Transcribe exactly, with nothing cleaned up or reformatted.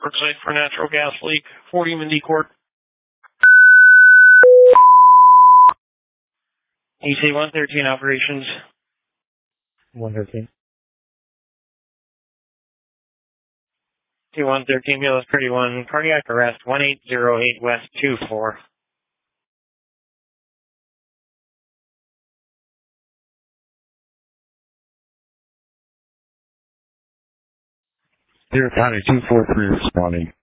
Work site for natural gas leak, forty Mindy Court. E C one thirteen operations. one thirteen. T one thirteen, Mulas thirty-one, cardiac arrest, one eight zero eight West two four. Deer County two four three responding.